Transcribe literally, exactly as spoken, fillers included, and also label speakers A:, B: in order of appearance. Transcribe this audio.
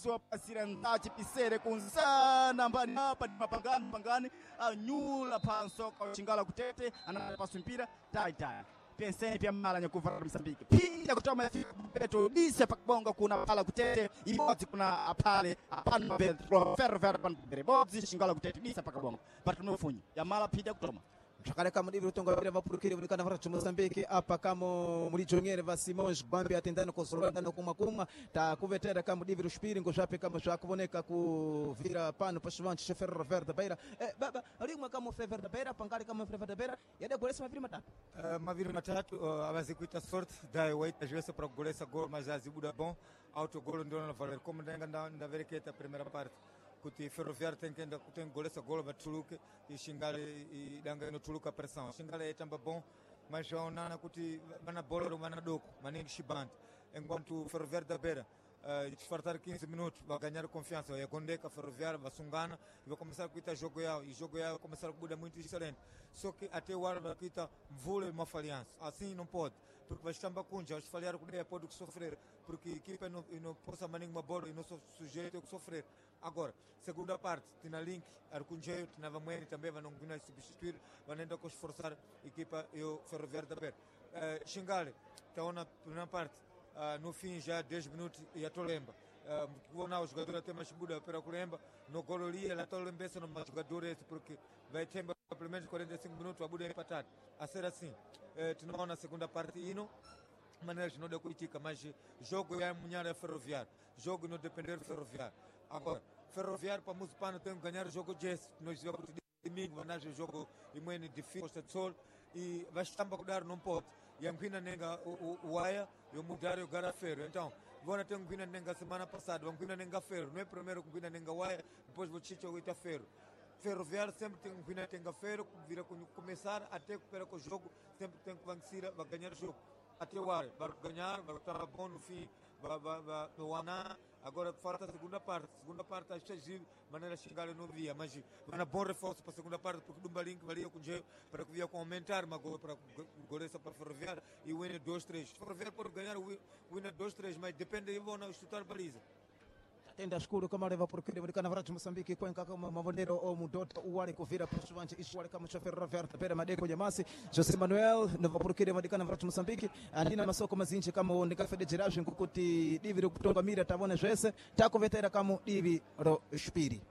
A: sua pasirantati pisere kunzana mbani hapa mapangani pangani anyula pansoka chingala kutete anapaswa mpira tai tai penseni pia mara nyakuvara Msambiki pinda kutoma peto dise pakbonga kuna pala kutete iboti kuna pale apana betro ferver pan boti chingala kutete dise pakbonga patuno funyi ya mala pinda kutoma
B: Chakale kama ndivyo tonga vile vapurukiri vulikana vara Mozambique apa kama mulijongere va Simões Bambi atendana kusorana kuma kuma ta kuvetera kama ndivyo shpiri ngoshape kama shakuboneka kuvira pano pashivanchi Ferro Verde Beira eh baba alimwa kama Ferro Beira pangale kama Ferro Beira yade golesa maviri matatu
C: uh, maviri matatu uh, avazi kuita sorte dai waita jwesa para golesa gol mas azibuda bom auto gol ndio na valer como ndenga nda vereketa primeira parte kuti Ferroviário tem que ainda tem gol essa gol batuluke e xingale e danga no tuluka pressão xingale é tamba bom mas já onana kuti bana bola mana doko maningi xibante enquanto Ferroviário da Beira uh, desfartar quinze minutos vai ganhar confiança é Gondeka Ferroviário vai sungana e vai começar a cuidar jogo yao e jogo yao começar a mudar muito excelente só que até o ar vai cuidar vôlei uma falhança assim não pode porque vai estar bacunja os falhar com ideia pode sofrer porque a equipa não não possa maningi uma bola e não sou sujeito a sofrer. Agora, segunda parte, tem a Link, Arcunjeio, tem a Vamuene também, vai não vir substituir, vai ainda esforçar a equipa e o Ferroviário da Beira. Uh, Xingale, está na primeira parte, uh, no fim já dez minutos e a Tolemba. Uh, não, o jogador até mais muda para a Tolemba, no gol ali, ela está lembrando no mais jogador esse, porque vai ter pelo menos quarenta e cinco minutos, a Buda empatado. A ser assim, uh, tem na segunda parte, hino, maneiras não deu crítica, mas jogo é a mulher é Ferroviário, jogo não depender do Ferroviário. Agora, Ferroviário para Musipano tem que ganhar o jogo Jesse. Nós vamos domingo, vai nascer o jogo e muito difícil, Costa de Sol, e vai estar para cuidar, não pode. E a Mpina nenga o Aia e o Mudário Garafeiro. Então, vou ter um Mpina nenga semana passada, um Mpina nenga Ferro. Não é primeiro com Mpina nenga o Aia, depois vou te o Ita Ferro. Ferroviário sempre tem um Mpina nenga Ferro, vira começar até recuperar com o jogo, sempre tem que vencer, vai ganhar o jogo. Até o ar, vai ganhar, vai estar bom no fim, vai o Aná. Agora falta a segunda parte. A segunda parte acho que de maneira chegar não via, mas vai bom reforço para a segunda parte porque do Balim que valia com jeito para que via com aumentar, mas agora para Goressa para Ferroviário e o Winner dois três. Ferroviário pode ganhar o Winner dois três, mas depende de vão não chutar baliza.
B: Tenda escuro kama leva porque deveria na de Moçambique kwenka kama mavonero ou mudota uwale kuvira pasuante iswale kama Ferro Verde Beira madeko jamasi José Manuel nova porque deveria na de Moçambique andina masoko mazinche kama ondeka federation kukuti divi kutonga mira tabona jese takovetera kama divi ro shpiri